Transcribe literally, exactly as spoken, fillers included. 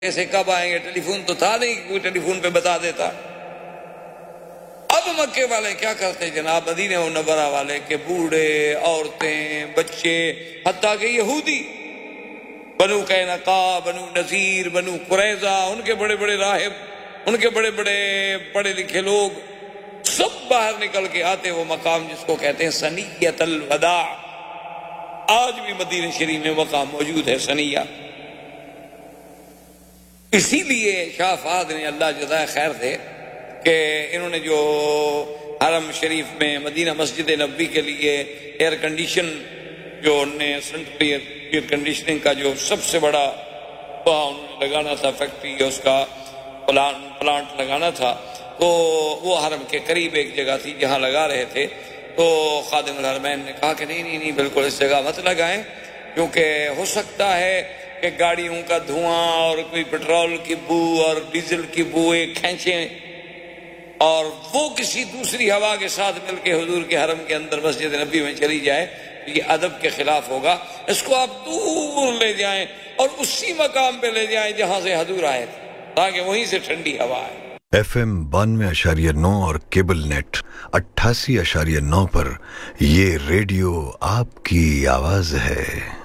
کیسے کب آئیں گے، ٹیلی فون تو تھا نہیں کہ کوئی ٹیلی فون پہ بتا دیتا۔ اب مکے والے کیا کرتے جناب، مدینہ منورہ والے کہ بوڑھے، عورتیں، بچے، حتیٰ کہ یہودی، بنو قینقاع، بنو نذیر، بنو قریظہ، ان کے بڑے بڑے راہب، ان کے بڑے بڑے پڑھے لکھے لوگ سب باہر نکل کے آتے وہ مقام جس کو کہتے ہیں ثنیۃ الوداع۔ آج بھی مدینہ شریف میں مقام موجود ہے ثنیہ۔ اسی لیے شاہ فہد نے اللہ جزائے خیر دے کہ انہوں نے جو حرم شریف میں مدینہ مسجد نبوی کے لیے ایئر کنڈیشن جو انہوں نے سینٹرل ایئر کنڈیشننگ کا جو سب سے بڑا وہاں انہوں نے لگانا تھا فیکٹری، اس کا پلانٹ پلانٹ لگانا تھا، تو وہ حرم کے قریب ایک جگہ تھی جہاں لگا رہے تھے۔ تو خادم الحرمین نے کہا کہ نہیں نہیں نہیں بالکل اس جگہ مت لگائیں، کیونکہ ہو سکتا ہے کہ گاڑیوں کا دھواں اور کوئی پٹرول کی بو اور ڈیزل کی بوئیں کھینچیں اور وہ کسی دوسری ہوا کے ساتھ مل کے حضور کے حرم کے اندر مسجد نبی میں چلی جائے، یہ ادب کے خلاف ہوگا۔ اس کو آپ دور لے جائیں اور اسی مقام پہ لے جائیں جہاں سے حضور آئے تھے، تاکہ وہیں سے ٹھنڈی ہوا آئے۔ ایف ایم بانوے اشاریہ نو اور کیبل نیٹ اٹھاسی اشاریہ نو پر یہ ریڈیو آپ کی آواز ہے۔